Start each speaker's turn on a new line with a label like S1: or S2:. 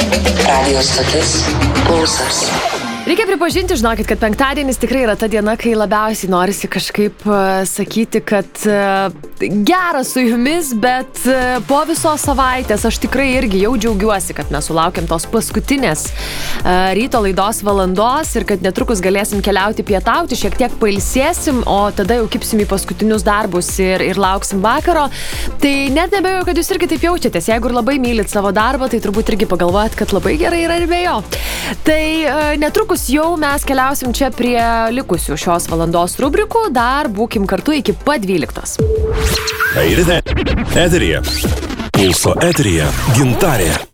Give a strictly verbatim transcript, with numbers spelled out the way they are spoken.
S1: Radio stotis Pulsas.
S2: Reikia pripažinti, žinokit, kad penktadienis tikrai yra ta diena, kai labiausiai norisi kažkaip uh, sakyti, kad uh, gera su jumis, bet uh, po visos savaitės aš tikrai irgi jau džiaugiuosi, kad mes sulaukėm tos paskutinės uh, ryto laidos valandos ir kad netrukus galėsim keliauti pietauti, šiek tiek pailsėsim, o tada jau kipsim į paskutinius darbus ir, ir lauksim vakaro. Tai net nebejoju, kad jūs irgi taip jaučiatės. Jeigu ir labai mylit savo darbą, tai turbūt irgi pagalvojat, kad labai gerai yra ir be jo. Tai uh, netrukus jau mes keliausim čia prie likusių šios valandos rubrikų, dar būkim kartu iki pat dvyliktos.
S3: Eterija. Pulso eterija Gintarė.